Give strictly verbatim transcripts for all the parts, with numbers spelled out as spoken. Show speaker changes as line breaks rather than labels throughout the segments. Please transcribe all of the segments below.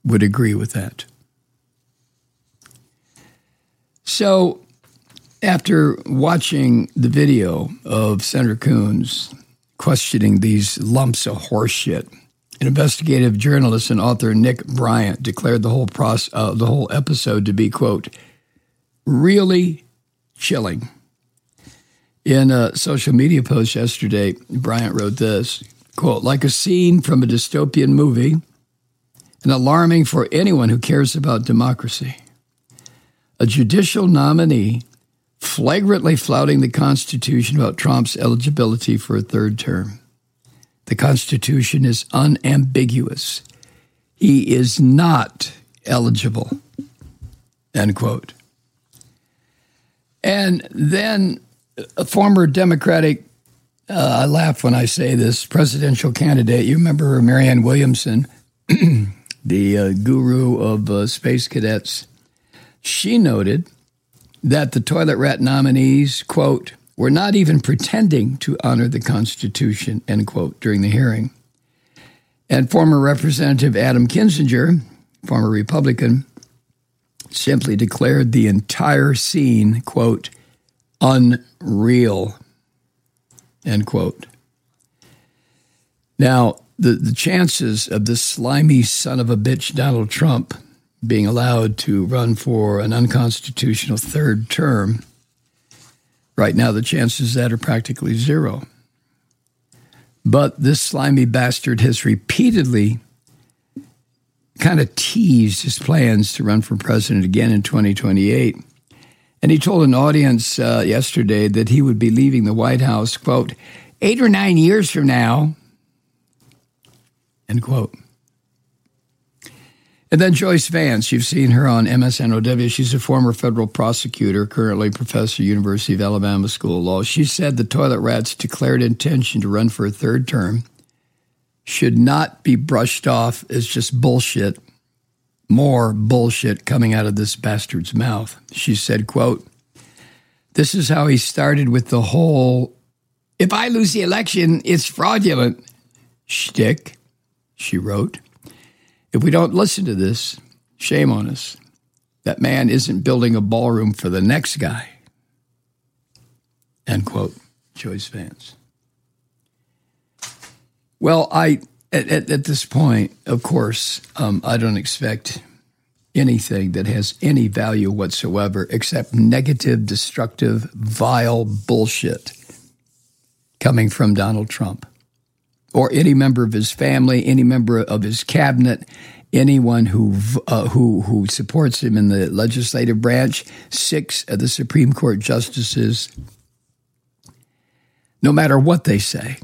would agree with that. So after watching the video of Senator Coons questioning these lumps of horse shit, an investigative journalist and author Nick Bryant declared the whole process, uh, the whole episode to be, quote, really chilling. In a social media post yesterday, Bryant wrote this, quote, like a scene from a dystopian movie and alarming for anyone who cares about democracy. A judicial nominee flagrantly flouting the Constitution about Trump's eligibility for a third term. The Constitution is unambiguous. He is not eligible, end quote. And then a former Democratic, uh, I laugh when I say this, presidential candidate, you remember her, Marianne Williamson, the uh, guru of uh, space cadets, she noted that the toilet rat nominees, quote, were not even pretending to honor the Constitution, end quote, during the hearing. And former Representative Adam Kinzinger, former Republican, simply declared the entire scene, quote, unreal, end quote. Now, the, the chances of this slimy son of a bitch, Donald Trump, being allowed to run for an unconstitutional third term, right now the chances of that are practically zero. But this slimy bastard has repeatedly kind of teased his plans to run for president again in twenty twenty-eight. And he told an audience uh, yesterday that he would be leaving the White House, quote, eight or nine years from now, end quote. And then Joyce Vance, you've seen her on M S N O W. She's a former federal prosecutor, currently professor, University of Alabama School of Law. She said the toilet rat's declared intention to run for a third term should not be brushed off as just bullshit, more bullshit coming out of this bastard's mouth. She said, quote, this is how he started with the whole, if I lose the election, it's fraudulent shtick, she wrote. If we don't listen to this, shame on us. That man isn't building a ballroom for the next guy. End quote, Joyce Vance. Well, I at, at, at this point, of course, um, I don't expect anything that has any value whatsoever except negative, destructive, vile bullshit coming from Donald Trump. Or any member of his family, any member of his cabinet, anyone who uh, who who supports him in the legislative branch, six of the Supreme Court justices, no matter what they say.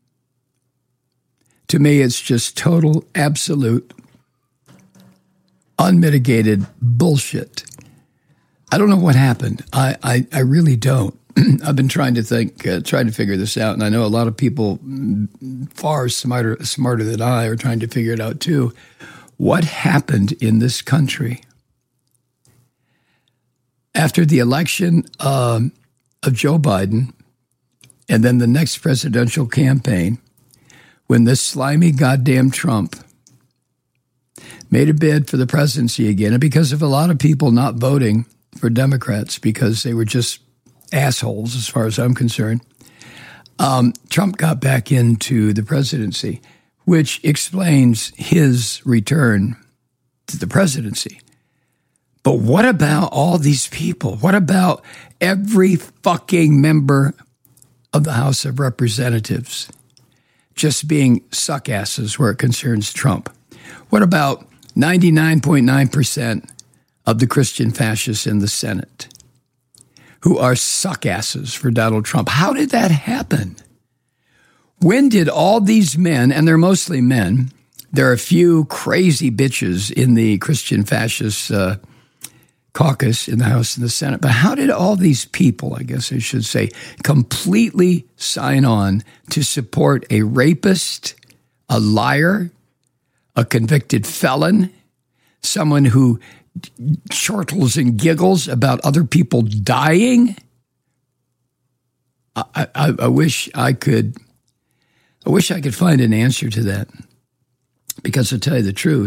To me, it's just total, absolute, unmitigated bullshit. I don't know what happened. I, I, I really don't. I've been trying to think, uh, trying to figure this out, and I know a lot of people far smarter, smarter than I are trying to figure it out too. What happened in this country after the election um, of Joe Biden and then the next presidential campaign when this slimy goddamn Trump made a bid for the presidency again, and because of a lot of people not voting for Democrats because they were just assholes, as far as I'm concerned, um, Trump got back into the presidency, which explains his return to the presidency. But what about all these people? What about every fucking member of the House of Representatives just being suckasses where it concerns Trump? What about ninety-nine point nine percent of the Christian fascists in the Senate who are suckasses for Donald Trump? How did that happen? When did all these men, and they're mostly men, there are a few crazy bitches in the Christian fascist uh, caucus in the House and the Senate, but how did all these people, I guess I should say, completely sign on to support a rapist, a liar, a convicted felon, someone who chortles and giggles about other people dying? I, I, I wish I could. I wish I could find an answer to that, because to tell you the truth,